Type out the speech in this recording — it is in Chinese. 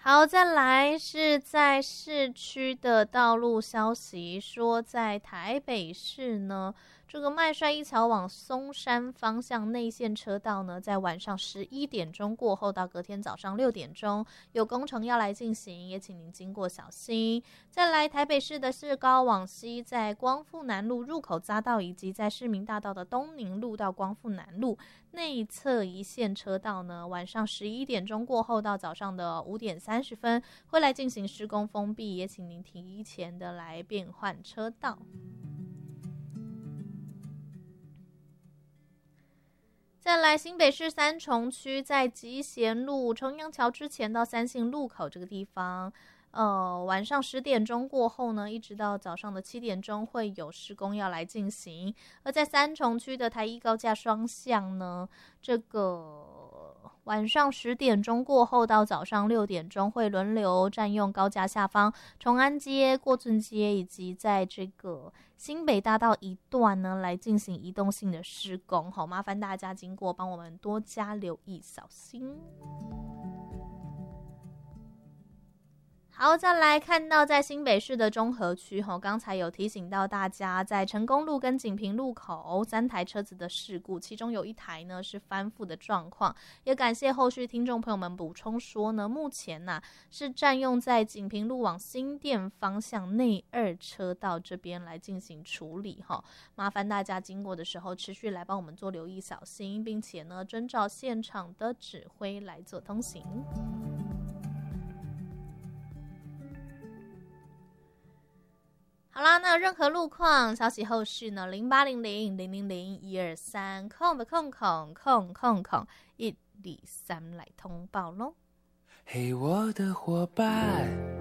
好，再来是在市区的道路消息，说在台北市呢，这个麦帅一桥往松山方向内线车道呢，在晚上11点钟过后到隔天早上6点钟有工程要来进行，也请您经过小心。再来，台北市的市高往西，在光复南路入口匝道以及在市民大道的东宁路到光复南路内侧一线车道呢，晚上11点钟过后到早上的5点30分会来进行施工封闭，也请您提前的来变换车道。再来，新北市三重区在集贤路重阳桥之前到三信路口这个地方，晚上10点钟过后呢，一直到早上的7点钟会有施工要来进行。而在三重区的台一高架双向呢，这个晚上10点钟过后到早上6点钟会轮流占用高架下方崇安街、过圳街以及在这个新北大道一段呢来进行移动性的施工。好，麻烦大家经过帮我们多加留意小心。好，再来看到在新北市的中和区，刚才有提醒到大家，在成功路跟锦屏路口3台车子的事故，其中有1台呢是翻覆的状况，也感谢后续听众朋友们补充说呢，目前是占用在锦屏路往新店方向内2车道这边来进行处理，麻烦大家经过的时候持续来帮我们做留意小心，并且呢遵照现场的指挥来做通行。好啦，那有任何路况消息后续呢？0800000123123来通报咯。 嘿，我的伙伴。